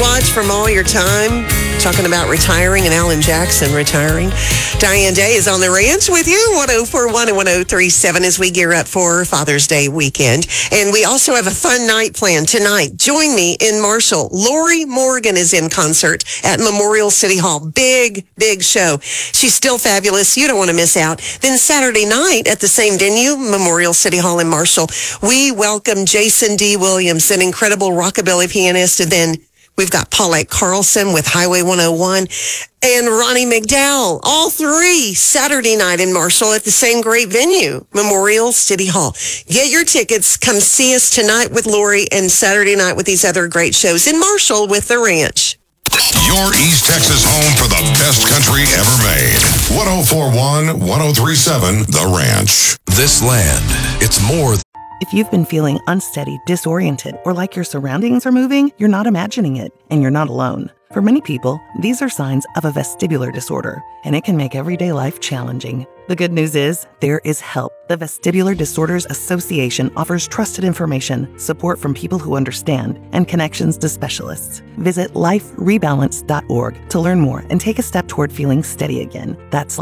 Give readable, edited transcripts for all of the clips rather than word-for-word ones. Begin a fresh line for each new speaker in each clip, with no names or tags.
Watch from All Your Time, talking about retiring and Alan Jackson retiring. Diane Day is on the ranch with you, 104.1 and 103.7 as we gear up for Father's Day weekend. And we also have a fun night planned tonight. Join me in Marshall. Lori Morgan is in concert at Memorial City Hall. Big, big show. She's still fabulous. You don't want to miss out. Then Saturday night at the same venue, Memorial City Hall in Marshall, we welcome Jason D. Williams, an incredible rockabilly pianist. And then we've got Paulette Carlson with Highway 101 and Ronnie McDowell. All three Saturday night in Marshall at the same great venue, Memorial City Hall. Get your tickets. Come see us tonight with Lori and Saturday night with these other great shows in Marshall with The Ranch.
Your East Texas home for the best country ever made. 104.1, 103.7, The Ranch.
This land, it's more.
If you've been feeling unsteady, disoriented, or like your surroundings are moving, you're not imagining it, and you're not alone. For many people, these are signs of a vestibular disorder, and it can make everyday life challenging. The good news is, there is help. The Vestibular Disorders Association offers trusted information, support from people who understand, and connections to specialists. Visit liferebalance.org to learn more and take a step toward feeling steady again. That's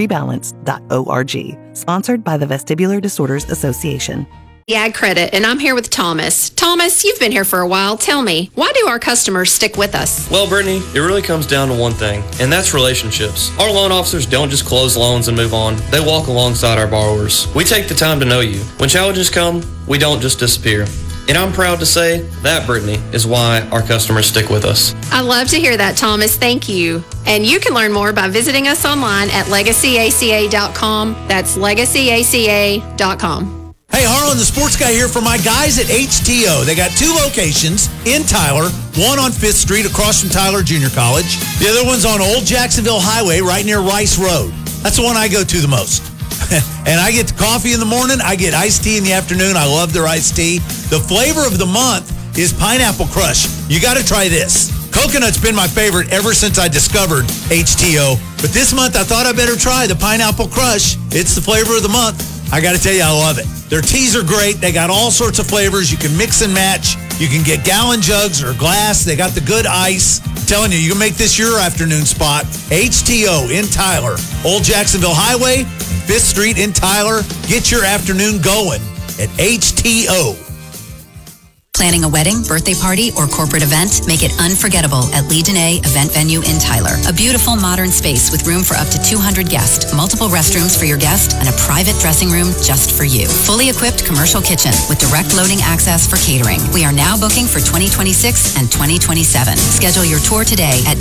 liferebalance.org. Sponsored by the Vestibular Disorders Association.
Ag Credit, and I'm here with Thomas. Thomas, you've been here for a while. Tell me, why do our customers stick with us?
Well, Brittany, it really comes down to one thing, and that's relationships. Our loan officers don't just close loans and move on. They walk alongside our borrowers. We take the time to know you. When challenges come, we don't just disappear. And I'm proud to say that, Brittany, is why our customers stick with us.
I love to hear that, Thomas. Thank you. And you can learn more by visiting us online at legacyaca.com. That's legacyaca.com.
Hey, Harlan, the sports guy here for my guys at HTO. They got two locations in Tyler, one on 5th Street across from Tyler Junior College. The other one's on Old Jacksonville Highway right near Rice Road. That's the one I go to the most. And I get the coffee in the morning. I get iced tea in the afternoon. I love their iced tea. The flavor of the month is Pineapple Crush. You got to try this. Coconut's been my favorite ever since I discovered HTO. But this month, I thought I better try the Pineapple Crush. It's the flavor of the month. I got to tell you, I love it. Their teas are great. They got all sorts of flavors. You can mix and match. You can get gallon jugs or glass. They got the good ice. I'm telling you, you can make this your afternoon spot. HTO in Tyler. Old Jacksonville Highway, 5th Street in Tyler. Get your afternoon going at HTO.
Planning a wedding, birthday party, or corporate event? Make it unforgettable at Legion A Event Venue in Tyler. A beautiful modern space with room for up to 200 guests, multiple restrooms for your guest, and a private dressing room just for you. Fully equipped commercial kitchen with direct loading access for catering. We are now booking for 2026 and 2027. Schedule your tour today at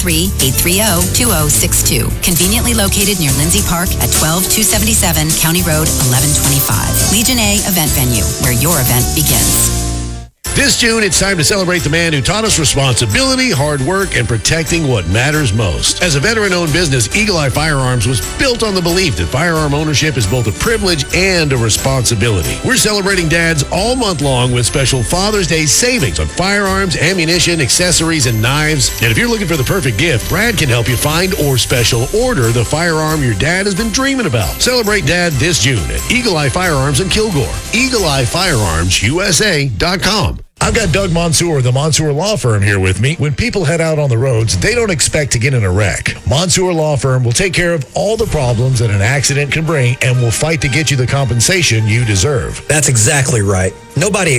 903-830-2062. Conveniently located near Lindsay Park at 12277 County Road 1125. Legion A Event Venue, where your event begins.
This June, it's time to celebrate the man who taught us responsibility, hard work, and protecting what matters most. As a veteran-owned business, Eagle Eye Firearms was built on the belief that firearm ownership is both a privilege and a responsibility. We're celebrating dads all month long with special Father's Day savings on firearms, ammunition, accessories, and knives. And if you're looking for the perfect gift, Brad can help you find or special order the firearm your dad has been dreaming about. Celebrate Dad this June at Eagle Eye Firearms in Kilgore. EagleEyeFirearmsUSA.com.
I've got Doug Mansour of the Mansour Law Firm here with me. When people head out on the roads, they don't expect to get in a wreck. Mansour Law Firm will take care of all the problems that an accident can bring and will fight to get you the compensation you deserve.
That's exactly right. Nobody